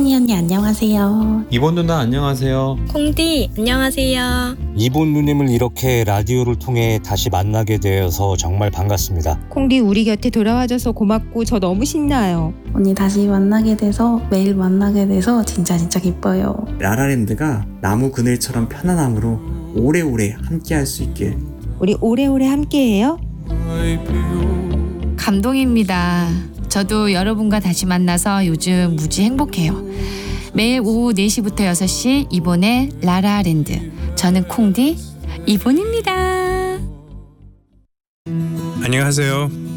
이본이 언니 안녕하세요. 이본 누나 안녕하세요. 콩디 안녕하세요. 이본 누님을 이렇게 라디오를 통해 다시 만나게 되어서 정말 반갑습니다. 콩디 우리 곁에 돌아와줘서 고맙고 저 너무 신나요. 언니 다시 만나게 돼서 매일 만나게 돼서 진짜 기뻐요. 라라랜드가 나무 그늘처럼 편안함으로 오래오래 함께할 수 있길. 우리 오래오래 함께해요. 감동입니다. 저도 여러분과 다시 만나서 요즘 무지 행복해요. 매일 오후 4시부터 6시 이본의 라라랜드. 저는 콩디 이본입니다. 안녕하세요.